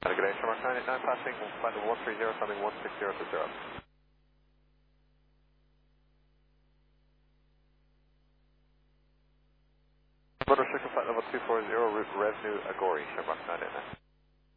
Good day, Shamrock 989, passing flight 130, something 160 to 0. Motor circle flight level 240, route revenue Agori, Shamrock 989.